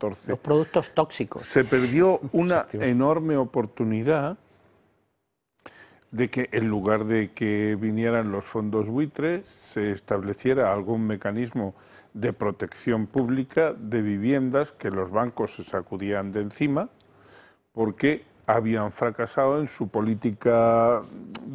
2014. Los productos tóxicos. Se perdió una enorme oportunidad de que en lugar de que vinieran los fondos buitres, se estableciera algún mecanismo de protección pública de viviendas que los bancos se sacudían de encima porque habían fracasado en su política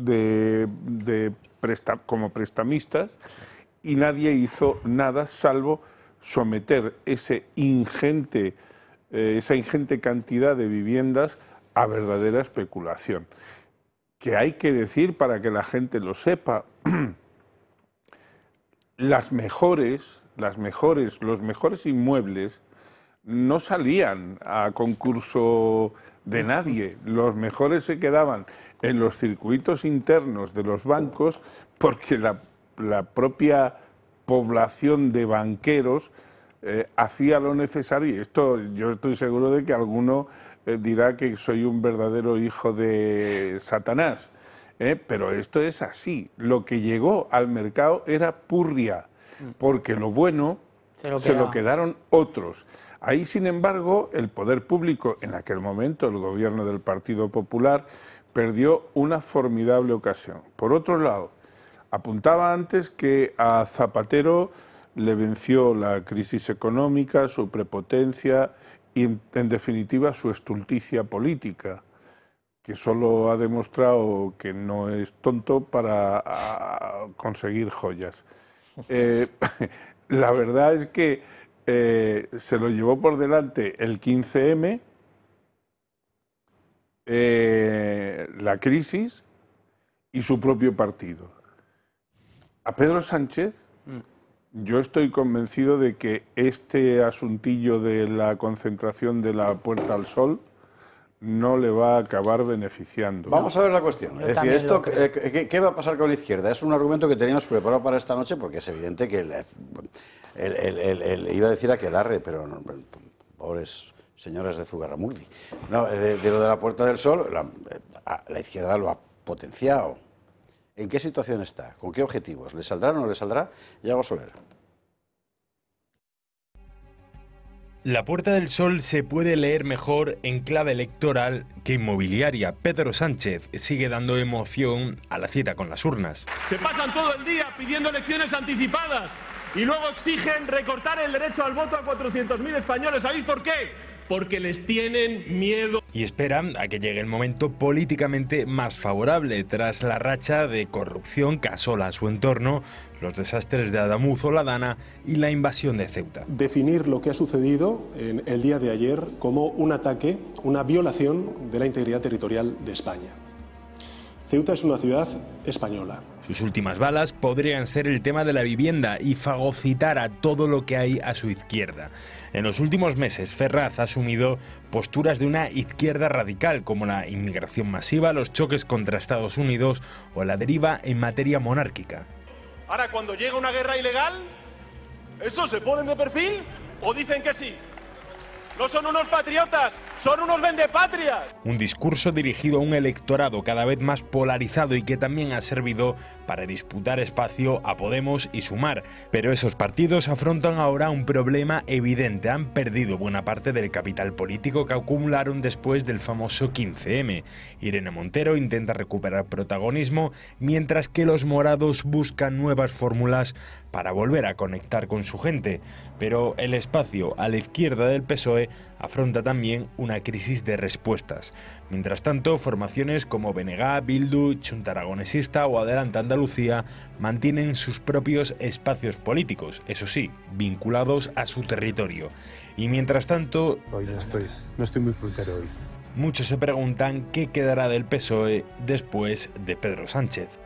como prestamistas y nadie hizo nada salvo someter esa ingente cantidad de viviendas a verdadera especulación. Que hay que decir, para que la gente lo sepa, los mejores inmuebles no salían a concurso de nadie. Los mejores se quedaban en los circuitos internos de los bancos porque la propia población de banqueros hacía lo necesario. Y esto yo estoy seguro de que alguno dirá que soy un verdadero hijo de Satanás. Pero esto es así. Lo que llegó al mercado era purria, porque lo bueno se lo quedaron otros. Ahí, sin embargo, el poder público, en aquel momento el gobierno del Partido Popular, perdió una formidable ocasión. Por otro lado, apuntaba antes que a Zapatero le venció la crisis económica, su prepotencia y, en definitiva, su estulticia política, que solo ha demostrado que no es tonto para conseguir joyas. La verdad es que se lo llevó por delante el 15M, la crisis y su propio partido. A Pedro Sánchez, yo estoy convencido de que este asuntillo de la concentración de la Puerta al Sol no le va a acabar beneficiando. Vamos a ver la cuestión. Es decir, esto, ¿qué va a pasar con la izquierda? Es un argumento que teníamos preparado para esta noche porque es evidente que iba a decir aquelarre, pero no, pobres señoras de Zugarramurdi. No, de lo de la Puerta del Sol, la izquierda lo ha potenciado. ¿En qué situación está? ¿Con qué objetivos? ¿Le saldrá o no le saldrá? Yago Soler. La Puerta del Sol se puede leer mejor en clave electoral que inmobiliaria. Pedro Sánchez sigue dando emoción a la cita con las urnas. Se pasan todo el día pidiendo elecciones anticipadas y luego exigen recortar el derecho al voto a 400.000 españoles. ¿Sabéis por qué? Porque les tienen miedo. Y esperan a que llegue el momento políticamente más favorable tras la racha de corrupción que asola a su entorno, los desastres de Adamuz o La Dana y la invasión de Ceuta. Definir lo que ha sucedido en el día de ayer como un ataque, una violación de la integridad territorial de España. Ceuta es una ciudad española. Sus últimas balas podrían ser el tema de la vivienda y fagocitar a todo lo que hay a su izquierda. En los últimos meses, Ferraz ha asumido posturas de una izquierda radical, como la inmigración masiva, los choques contra Estados Unidos o la deriva en materia monárquica. Ahora, cuando llega una guerra ilegal, ¿eso se ponen de perfil o dicen que sí? No son unos patriotas, son unos vendepatrias. Un discurso dirigido a un electorado cada vez más polarizado y que también ha servido para disputar espacio a Podemos y Sumar. Pero esos partidos afrontan ahora un problema evidente. Han perdido buena parte del capital político que acumularon después del famoso 15M. Irene Montero intenta recuperar protagonismo, mientras que los morados buscan nuevas fórmulas para volver a conectar con su gente. Pero el espacio a la izquierda del PSOE afronta también una crisis de respuestas. Mientras tanto, formaciones como BNG, Bildu, Junta Aragonesista o Adelante Andalucía mantienen sus propios espacios políticos, eso sí, vinculados a su territorio. Y mientras tanto... Hoy no estoy muy frutero hoy. Muchos se preguntan qué quedará del PSOE después de Pedro Sánchez.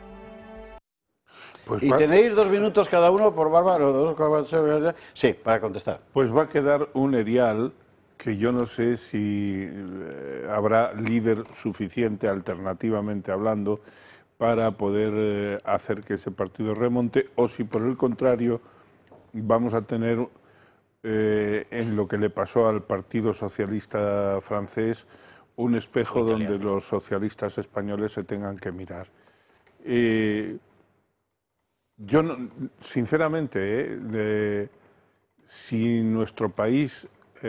Pues y tenéis 2 minutos cada uno por Bárbaro. Sí, para contestar. Pues va a quedar un erial que yo no sé si habrá líder suficiente, alternativamente hablando, para poder hacer que ese partido remonte, o si por el contrario vamos a tener, en lo que le pasó al Partido Socialista francés, un espejo donde los socialistas españoles se tengan que mirar. Yo, sinceramente, si nuestro país